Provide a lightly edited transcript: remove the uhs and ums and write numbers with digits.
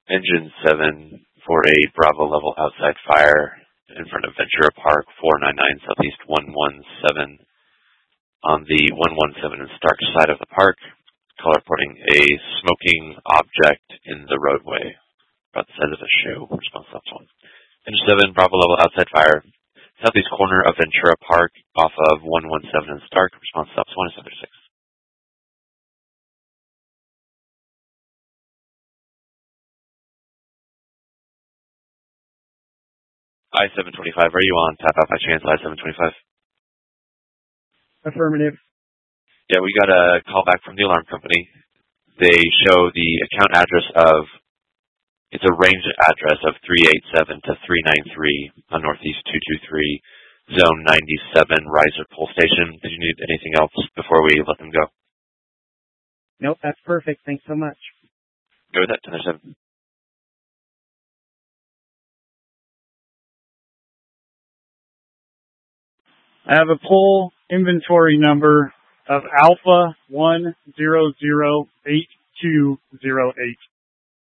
Engine 748 Bravo level outside fire in front of Ventura Park, 499 Southeast 117 on the 117 and Stark side of the park. Call reporting a smoking object in the roadway, about the size of a shoe. Response stops 1. Engine 7 Bravo level outside fire, southeast corner of Ventura Park off of 117 and Stark. Response stops 1 is 76. I-725, are you on tap out by chance, I-725? Affirmative. Yeah, we got a call back from the alarm company. They show the account address of, it's a range address of 387 to 393 on Northeast 223, Zone 97, Riser Pole Station. Did you need anything else before we let them go? Nope, that's perfect. Thanks so much. Go with that, 10-7. I have a pole inventory number of Alpha 1008208.